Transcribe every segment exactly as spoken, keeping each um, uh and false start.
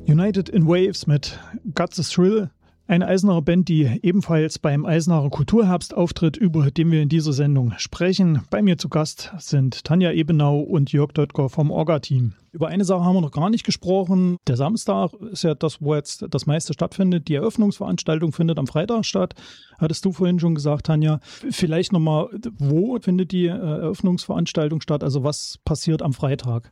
United in Waves mit Got the Thrill. Eine Eisenacher Band, die ebenfalls beim Eisenacher Kulturherbst auftritt, über den wir in dieser Sendung sprechen. Bei mir zu Gast sind Tanja Ebenau und Jörg Döttger vom Orga-Team. Über eine Sache haben wir noch gar nicht gesprochen. Der Samstag ist ja das, wo jetzt das meiste stattfindet. Die Eröffnungsveranstaltung findet am Freitag statt. Hattest du vorhin schon gesagt, Tanja. Vielleicht nochmal, wo findet die Eröffnungsveranstaltung statt? Also was passiert am Freitag?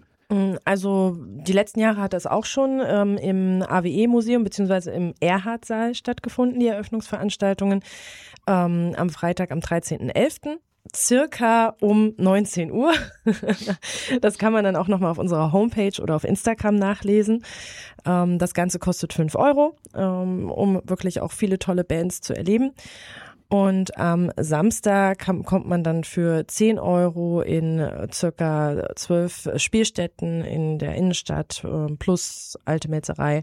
Also die letzten Jahre hat das auch schon ähm, im A W E-Museum bzw. im Erhard-Saal stattgefunden, die Eröffnungsveranstaltungen. Ähm, am Freitag, am dreizehnten elften circa um neunzehn Uhr. Das kann man dann auch nochmal auf unserer Homepage oder auf Instagram nachlesen. Ähm, das Ganze kostet fünf Euro, ähm, um wirklich auch viele tolle Bands zu erleben. Und am Samstag kommt man dann für zehn Euro in circa zwölf Spielstätten in der Innenstadt plus alte Metzerei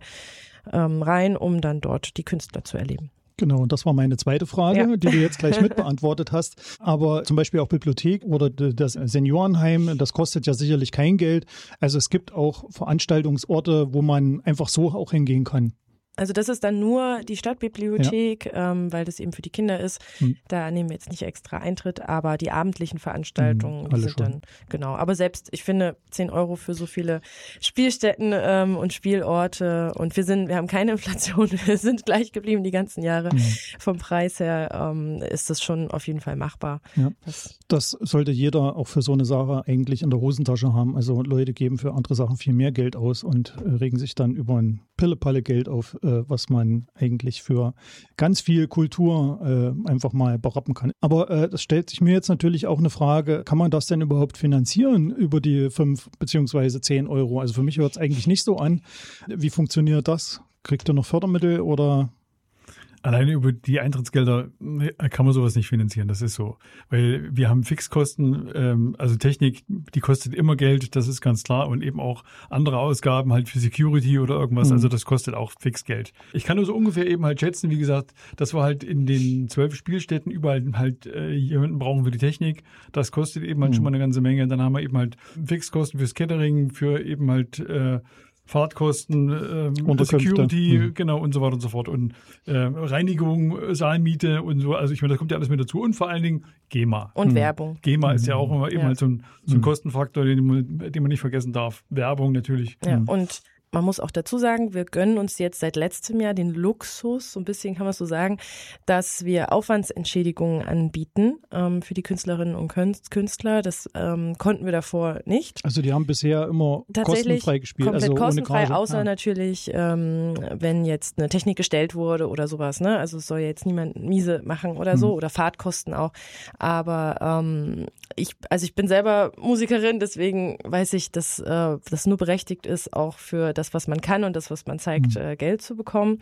rein, um dann dort die Künstler zu erleben. Genau, und das war meine zweite Frage, ja, die du jetzt gleich mit beantwortet hast. Aber zum Beispiel auch Bibliothek oder das Seniorenheim, das kostet ja sicherlich kein Geld. Also es gibt auch Veranstaltungsorte, wo man einfach so auch hingehen kann. Also das ist dann nur die Stadtbibliothek, ja. ähm, weil das eben für die Kinder ist. Hm. Da nehmen wir jetzt nicht extra Eintritt, aber die abendlichen Veranstaltungen, hm, die sind schon. Dann, genau. Aber selbst, ich finde, zehn Euro für so viele Spielstätten ähm, und Spielorte und wir sind, wir haben keine Inflation, wir sind gleich geblieben die ganzen Jahre. Hm. Vom Preis her ähm, ist das schon auf jeden Fall machbar. Ja. Das, das sollte jeder auch für so eine Sache eigentlich in der Hosentasche haben. Also Leute geben für andere Sachen viel mehr Geld aus und äh, regen sich dann über ein Pille-Palle-Geld auf, was man eigentlich für ganz viel Kultur äh, einfach mal berappen kann. Aber äh, das stellt sich mir jetzt natürlich auch eine Frage, kann man das denn überhaupt finanzieren über die fünf beziehungsweise zehn Euro? Also für mich hört es eigentlich nicht so an. Wie funktioniert das? Kriegt ihr noch Fördermittel oder... Alleine über die Eintrittsgelder kann man sowas nicht finanzieren, das ist so. Weil wir haben Fixkosten, ähm, also Technik, die kostet immer Geld, das ist ganz klar. Und eben auch andere Ausgaben halt für Security oder irgendwas, mhm. also das kostet auch Fixgeld. Ich kann nur so ungefähr eben halt schätzen, wie gesagt, dass wir halt in den zwölf Spielstätten überall halt äh, jemanden brauchen für die Technik. Das kostet eben halt mhm. schon mal eine ganze Menge. Dann haben wir eben halt Fixkosten fürs Catering, für eben halt äh, Fahrtkosten, ähm, Security, mhm. genau, und so weiter und so fort. Und äh, Reinigung, Saalmiete und so. Also ich meine, das kommt ja alles mit dazu. Und vor allen Dingen GEMA. Und mhm. Werbung. GEMA mhm. ist ja auch immer eben ja. halt so ein, so ein mhm. Kostenfaktor, den man, den man nicht vergessen darf. Werbung natürlich. Ja, mhm. und man muss auch dazu sagen, wir gönnen uns jetzt seit letztem Jahr den Luxus, so ein bisschen kann man so sagen, dass wir Aufwandsentschädigungen anbieten ähm, für die Künstlerinnen und Künstler. Das ähm, konnten wir davor nicht. Also die haben bisher immer kostenfrei gespielt. Komplett also kostenfrei, ohne Gage. außer ah. natürlich, ähm, wenn jetzt eine Technik gestellt wurde oder sowas. Ne? Also es soll jetzt niemand miese machen oder so, hm. oder Fahrtkosten auch. Aber ähm, ich, also ich bin selber Musikerin, deswegen weiß ich, dass äh, das nur berechtigt ist, auch für das, was man kann und das, was man zeigt, mhm. äh, Geld zu bekommen.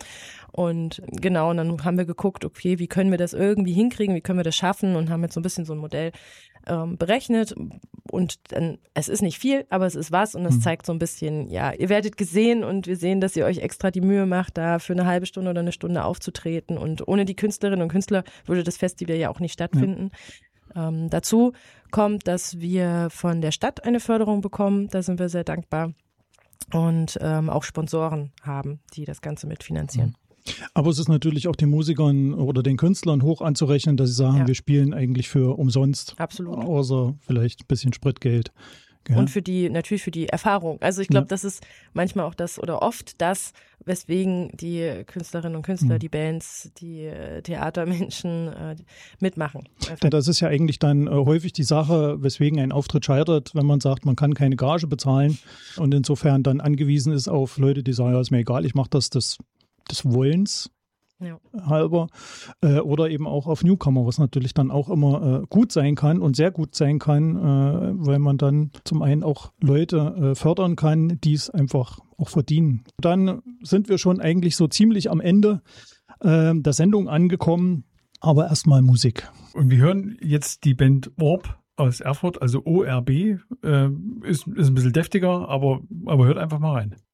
Und genau, und dann haben wir geguckt, okay, wie können wir das irgendwie hinkriegen, wie können wir das schaffen und haben jetzt so ein bisschen so ein Modell ähm, berechnet. Und dann, es ist nicht viel, aber es ist was und es mhm. zeigt so ein bisschen, ja, ihr werdet gesehen und wir sehen, dass ihr euch extra die Mühe macht, da für eine halbe Stunde oder eine Stunde aufzutreten. Und ohne die Künstlerinnen und Künstler würde das Festival ja auch nicht stattfinden. Ja. Ähm, dazu kommt, dass wir von der Stadt eine Förderung bekommen. Da sind wir sehr dankbar. Und ähm, auch Sponsoren haben, die das Ganze mitfinanzieren. Aber es ist natürlich auch den Musikern oder den Künstlern hoch anzurechnen, dass sie sagen, ja. wir spielen eigentlich für umsonst. Absolut. Außer vielleicht ein bisschen Spritgeld. Ja. Und für die, natürlich für die Erfahrung. Also ich glaube, ja. das ist manchmal auch das oder oft das, weswegen die Künstlerinnen und Künstler, mhm. die Bands, die Theatermenschen äh, mitmachen. Denn das ist ja eigentlich dann äh, häufig die Sache, weswegen ein Auftritt scheitert, wenn man sagt, man kann keine Gage bezahlen und insofern dann angewiesen ist auf Leute, die sagen, ja, ist mir egal, ich mache das des, des Wollens. Ja. halber äh, oder eben auch auf Newcomer, was natürlich dann auch immer äh, gut sein kann und sehr gut sein kann, äh, weil man dann zum einen auch Leute äh, fördern kann, die es einfach auch verdienen. Dann sind wir schon eigentlich so ziemlich am Ende äh, der Sendung angekommen, aber erstmal Musik. Und wir hören jetzt die Band Orb aus Erfurt, also O R B, äh, ist, ist ein bisschen deftiger, aber, aber hört einfach mal rein.